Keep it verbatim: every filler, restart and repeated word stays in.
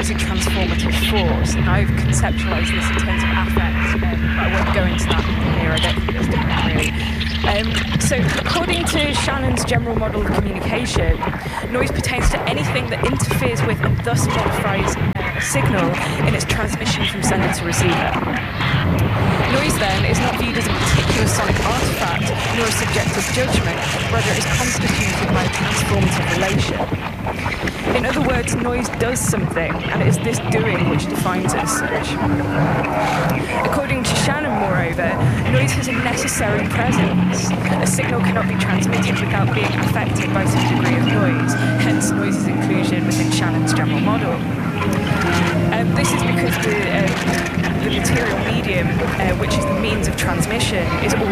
is a transformative force, and I've conceptualised this in terms of affect, um, but I won't go into that here, I don't think there's time really. Um, so according to Shannon's general model of communication, noise pertains to anything that interferes with and thus modifies a signal in its transmission from sender to receiver. Noise then is not viewed as a particular sonic artifact, nor a subjective judgment, rather it is constituted by a transformative relation. In other words, noise does something, and it is this doing which defines it as such. According to Shannon, moreover, noise has a necessary presence. A signal cannot be transmitted without being affected by some degree of noise, hence noise's inclusion within Shannon's general model. Um, this is because the, um, the material medium, uh, which is the means of transmission, is